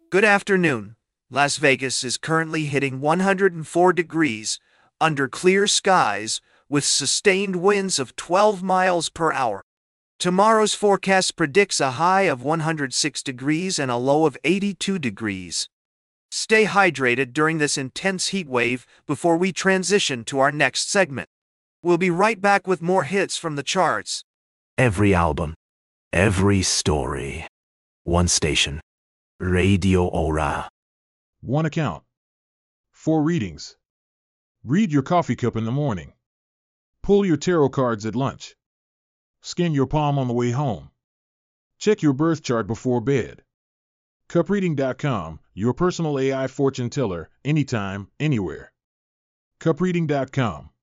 Good afternoon. Las Vegas is currently hitting 104 degrees under clear skies with sustained winds of 12 miles per hour. Tomorrow's forecast predicts a high of 106 degrees and a low of 82 degrees. Stay hydrated during this intense heat wave before we transition to our next segment. We'll be right back with more hits from the charts. Every album, every story. One station. Radio Aura. One account. 4 readings. Read your coffee cup in the morning. Pull your tarot cards at lunch. Scan your palm on the way home. Check your birth chart before bed. CupReading.com, your personal AI fortune teller, anytime, anywhere. CupReading.com.